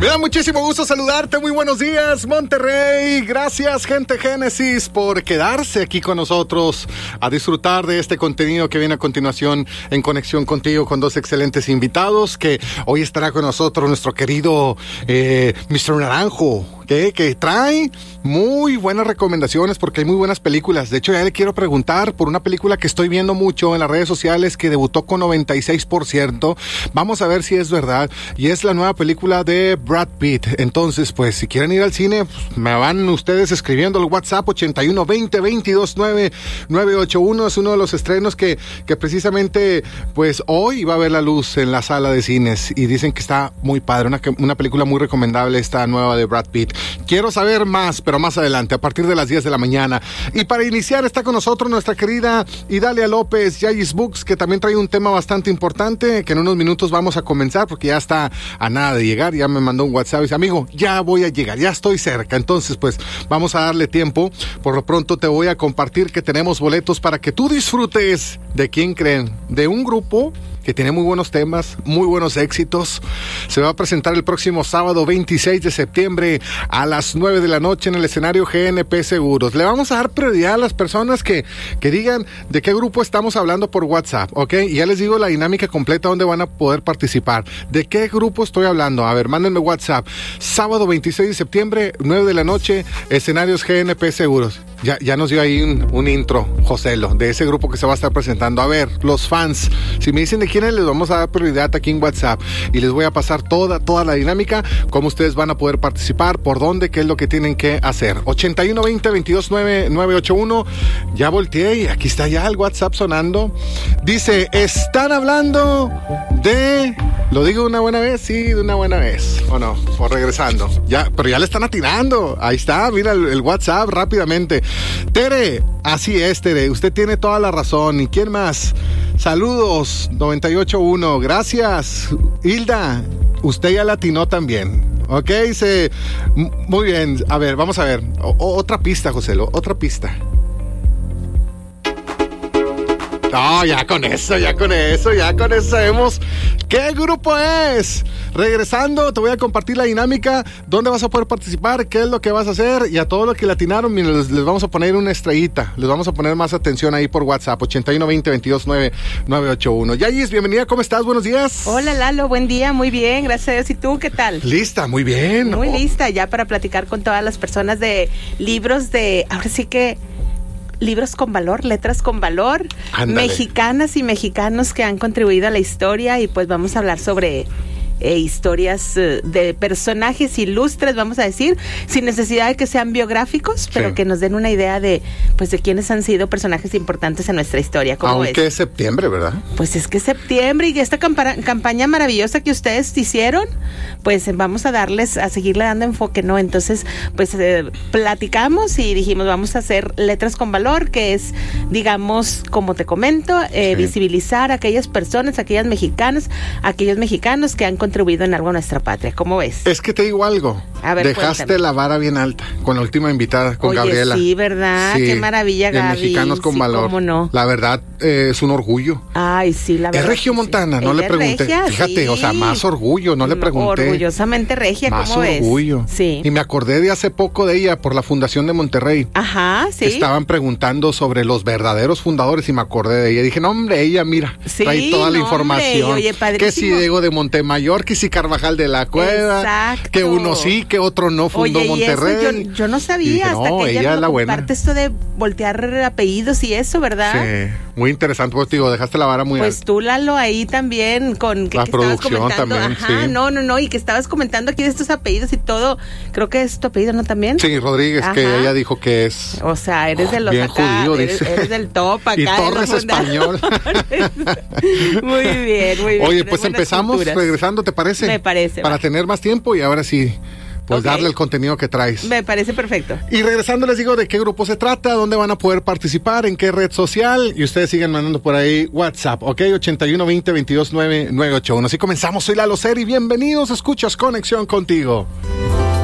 Me da muchísimo gusto saludarte. Muy buenos días, Monterrey. Gracias, gente Génesis, por quedarse aquí con nosotros a disfrutar de este contenido que viene a continuación en conexión contigo con dos excelentes invitados. Que hoy estará con nosotros nuestro querido Mr. Naranjo, que trae muy buenas recomendaciones porque hay muy buenas películas. De hecho, ya le quiero preguntar por una película que estoy viendo mucho en las redes sociales que debutó con 96%. Vamos a ver si es verdad. Y es la nueva película de Brad Pitt. Entonces, pues, si quieren ir al cine, pues, me van ustedes escribiendo al WhatsApp 81 20 22 9 981. Es uno de los estrenos que precisamente, pues, hoy va a ver la luz en la sala de cines. Y dicen que está muy padre. Una película muy recomendable, esta nueva de Brad Pitt. Quiero saber más, pero más adelante, a partir de las 10 de la mañana. Y para iniciar está con nosotros nuestra querida Idalia López, Yayis Books, que también trae un tema bastante importante, que en unos minutos vamos a comenzar, porque ya está a nada de llegar. Ya me mandó un WhatsApp y dice, amigo, ya voy a llegar, ya estoy cerca. Entonces, pues, vamos a darle tiempo. Por lo pronto te voy a compartir que tenemos boletos para que tú disfrutes de ¿quién creen? De un grupo que tiene muy buenos temas, muy buenos éxitos. Se va a presentar el próximo sábado 26 de septiembre a las 9 de la noche en el escenario GNP Seguros. Le vamos a dar prioridad a las personas que digan de qué grupo estamos hablando por WhatsApp, ¿ok? Y ya les digo la dinámica completa donde van a poder participar. ¿De qué grupo estoy hablando? A ver, mándenme WhatsApp. Sábado 26 de septiembre, 9 de la noche, escenarios GNP Seguros. Ya nos dio ahí un intro, Joselo, de ese grupo que se va a estar presentando. A ver, los fans, si me dicen de quiénes, les vamos a dar prioridad aquí en WhatsApp y les voy a pasar toda la dinámica, cómo ustedes van a poder participar, por dónde, qué es lo que tienen que hacer. 81 20 22 9 981. Ya volteé y aquí está ya el WhatsApp sonando. Dice, están hablando de... ¿Lo digo de una buena vez? Sí, de una buena vez. ¿O no? O regresando. Ya, pero ya le están atinando. Ahí está, mira el WhatsApp rápidamente. Tere, así es, Tere. Usted tiene toda la razón. ¿Y quién más? Saludos, 98.1. Gracias, Hilda. Usted ya latinó también. Ok, muy bien. A ver, vamos a ver. Otra pista, Joselo. Otra pista. No, ya con eso sabemos qué grupo es. Regresando, te voy a compartir la dinámica, dónde vas a poder participar, qué es lo que vas a hacer, y a todos los que latinaron, les vamos a poner una estrellita, les vamos a poner más atención ahí por WhatsApp, 81 20 22 9 981. Yayis, bienvenida, ¿cómo estás? Buenos días. Hola, Lalo, buen día, muy bien, gracias a Dios. ¿Y tú, qué tal? Lista, muy bien. Muy lista, ya para platicar con todas las personas de libros de, ahora sí que... libros con valor, letras con valor. Ándale. Mexicanas y mexicanos que han contribuido a la historia, y pues vamos a hablar sobre historias de personajes ilustres, vamos a decir, sin necesidad de que sean biográficos, pero sí, que nos den una idea de quiénes han sido personajes importantes en nuestra historia. ¿Cómo ves? Aunque es septiembre, ¿verdad? Pues es que es septiembre, y esta campaña maravillosa que ustedes hicieron, pues vamos a seguirle dando enfoque, ¿no? Entonces, pues platicamos y dijimos, vamos a hacer letras con valor, que es, digamos, como te comento, sí, visibilizar a aquellas personas, aquellas mexicanas, aquellos mexicanos que han contribuido en algo a nuestra patria. ¿Cómo ves? Es que te digo algo. A ver, dejaste cuéntame. La vara bien alta con la última invitada, con Gabriela. Sí, ¿verdad? Sí, qué maravilla, Gaby. Mexicanos con valor. ¿Cómo no? La verdad, es un orgullo. Ay, sí, la verdad. Es regiomontana, no le pregunté. Regia, fíjate, sí. O sea, más orgullo, no le pregunté. Orgullosamente regia, más ¿cómo ves? Más orgullo. Sí. Y me acordé de hace poco de ella por la Fundación de Monterrey. Ajá, sí. Estaban preguntando sobre los verdaderos fundadores y me acordé de ella. Dije, no, hombre, ella, mira, sí, trae toda la información. Hombre, oye, que si Diego de Montemayor, que si Carvajal de la Cueva. Exacto. Que uno sí, que otro no fundó Monterrey. Eso yo no sabía, dije, hasta que ella me comparte esto de voltear apellidos y eso, ¿verdad? Sí, muy interesante. Pues digo, dejaste la vara muy alta. Pues tú, Lalo, ahí también con la producción también. Ajá, sí. No, y que estabas comentando aquí de estos apellidos y todo. Creo que es tu apellido, ¿no? También. Sí, Rodríguez, ajá, que ella dijo que es. O sea, eres de los bien acá, judío, eres del top acá. Y Torres español. Muy bien. Oye, pues empezamos regresando, ¿te parece? Me parece. Para tener más tiempo y ahora sí, pues darle el contenido que traes. Me parece perfecto. Y regresando les digo de qué grupo se trata, dónde van a poder participar, en qué red social, y ustedes siguen mandando por ahí WhatsApp, ¿ok? 81 20 22 9 981. Así comenzamos, soy Lalo Ser y bienvenidos, escuchas Conexión Contigo.